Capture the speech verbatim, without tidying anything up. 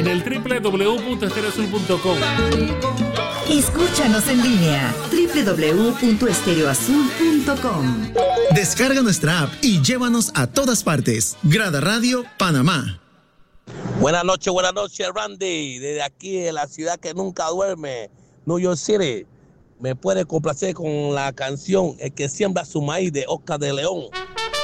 en el doble u doble u doble u punto estéreo azul punto com. Escúchanos en línea doble u doble u doble u punto estéreo azul punto com. Descarga nuestra app y llévanos a todas partes. Grada Radio Panamá. Buenas noches, buenas noches, Randy. Desde aquí, de la ciudad que nunca duerme, New York City. Me puede complacer con la canción El que siembra su maíz de Oscar de León.